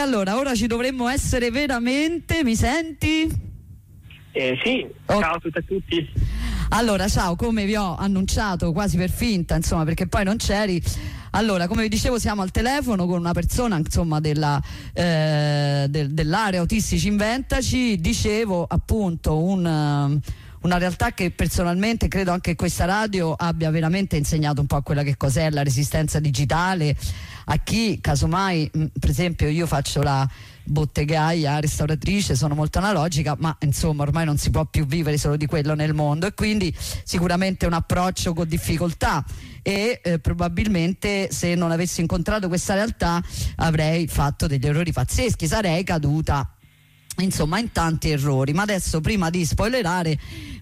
allora, ora ci dovremmo essere veramente, mi senti? Sì, ciao a tutte e a tutti. Allora, ciao, come vi ho annunciato quasi per finta, insomma, perché poi non c'eri. Allora, come vi dicevo, siamo al telefono con una persona, insomma, dell'area Autistici Inventaci. Dicevo, appunto, una realtà che personalmente credo anche questa radio abbia veramente insegnato un po' quella che cos'è la resistenza digitale a chi, casomai, per esempio, io faccio la bottegaia, restauratrice, sono molto analogica, ma insomma ormai non si può più vivere solo di quello nel mondo, e quindi sicuramente un approccio con difficoltà, e probabilmente se non avessi incontrato questa realtà avrei fatto degli errori pazzeschi, sarei caduta insomma in tanti errori. Ma adesso, prima di spoilerare,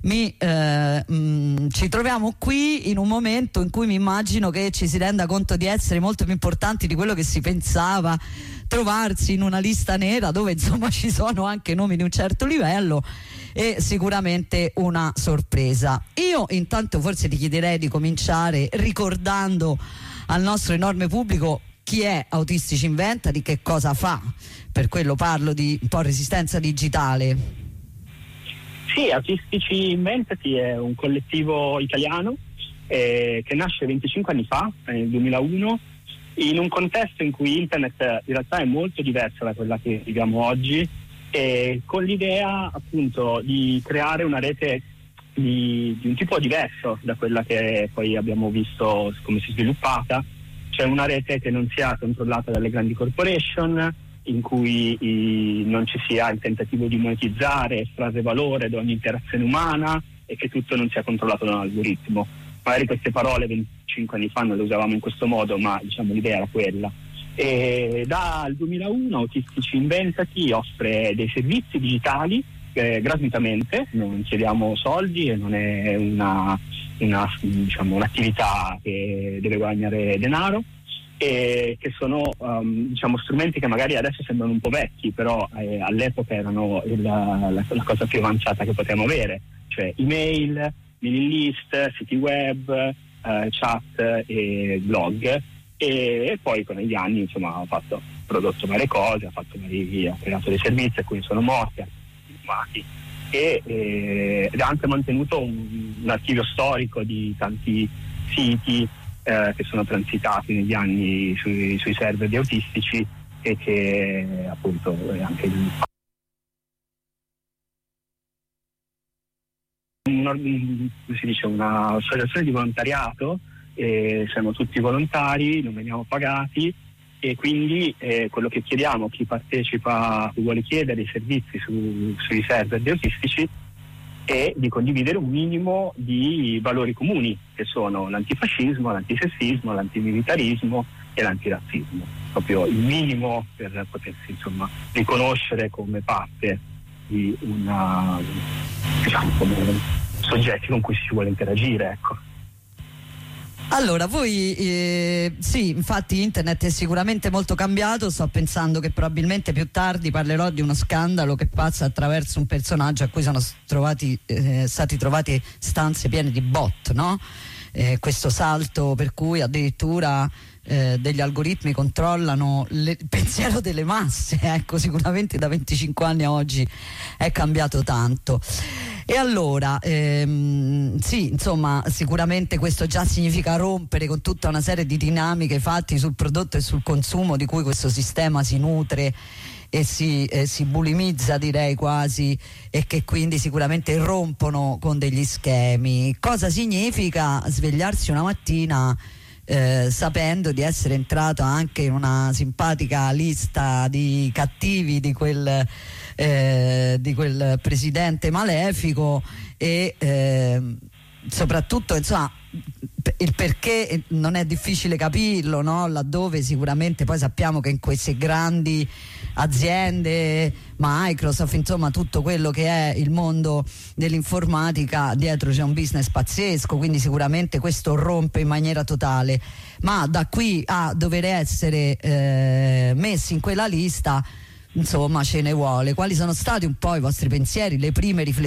ci troviamo qui in un momento in cui mi immagino che ci si renda conto di essere molto più importanti di quello che si pensava, trovarsi in una lista nera dove insomma ci sono anche nomi di un certo livello, e sicuramente una sorpresa. Io intanto forse ti chiederei di cominciare ricordando al nostro enorme pubblico chi è Autistici Inventa, di che cosa fa. Per quello parlo di un po' resistenza digitale. Sì, Autistici Inventati è un collettivo italiano che nasce 25 anni fa, nel 2001, in un contesto in cui internet in realtà è molto diversa da quella che viviamo oggi, e con l'idea appunto di creare una rete di un tipo diverso da quella che poi abbiamo visto come si è sviluppata, cioè una rete che non sia controllata dalle grandi corporation, in cui non ci sia il tentativo di monetizzare, estrarre valore da ogni interazione umana, e che tutto non sia controllato da un algoritmo. Magari queste parole 25 anni fa non le usavamo in questo modo, ma diciamo l'idea era quella. E dal 2001 Autistici Inventati offre dei servizi digitali gratuitamente, non chiediamo soldi e non è un'attività che deve guadagnare denaro, e che sono strumenti che magari adesso sembrano un po' vecchi, però all'epoca erano la cosa più avanzata che potevamo avere, cioè email, mailing list, siti web, chat e blog, e poi con gli anni insomma ha prodotto varie cose, ha creato dei servizi a cui sono morti, ed ha anche mantenuto un archivio storico di tanti siti che sono transitati negli anni sui server di Autistici, e che appunto è anche un'associazione di volontariato, siamo tutti volontari, non veniamo pagati, e quindi quello che chiediamo a chi partecipa, chi vuole chiedere i servizi sui server di Autistici, e di condividere un minimo di valori comuni, che sono l'antifascismo, l'antisessismo, l'antimilitarismo e l'antirazzismo. Proprio il minimo per potersi insomma riconoscere come parte di come soggetti con cui si vuole interagire, ecco. Allora, voi sì, infatti internet è sicuramente molto cambiato. Sto pensando che probabilmente più tardi parlerò di uno scandalo che passa attraverso un personaggio a cui sono stati trovati stanze piene di bot, no? Questo salto per cui addirittura degli algoritmi controllano il pensiero delle masse, ecco, sicuramente da 25 anni a oggi è cambiato tanto. E allora sì, insomma, sicuramente questo già significa rompere con tutta una serie di dinamiche fatte sul prodotto e sul consumo di cui questo sistema si nutre e si bulimizza, direi quasi, e che quindi sicuramente rompono con degli schemi. Cosa significa svegliarsi una mattina sapendo di essere entrato anche in una simpatica lista di cattivi di quel presidente malefico, e soprattutto insomma il perché non è difficile capirlo, no? Laddove sicuramente poi sappiamo che in queste grandi aziende, Microsoft, insomma tutto quello che è il mondo dell'informatica, dietro c'è un business pazzesco, quindi sicuramente questo rompe in maniera totale. Ma da qui a dover essere messi in quella lista, insomma, ce ne vuole. Quali sono stati un po' i vostri pensieri, le prime riflessioni